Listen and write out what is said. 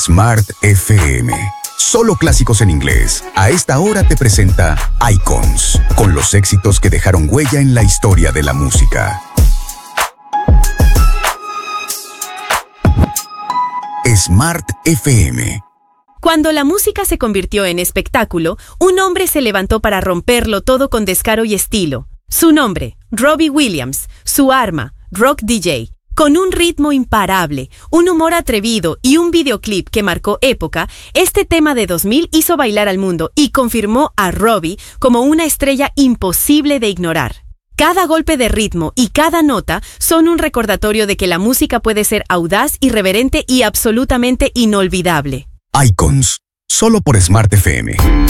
Smart FM. Solo clásicos en inglés. A esta hora te presenta Icons, con los éxitos que dejaron huella en la historia de la música. Smart FM. Cuando la música se convirtió en espectáculo, un hombre se levantó para romperlo todo con descaro y estilo. Su nombre, Robbie Williams. Su arma, Rock DJ. Con un ritmo imparable, un humor atrevido y un videoclip que marcó época, este tema de 2000 hizo bailar al mundo y confirmó a Robbie como una estrella imposible de ignorar. Cada golpe de ritmo y cada nota son un recordatorio de que la música puede ser audaz, irreverente y absolutamente inolvidable. Icons, solo por Smart FM.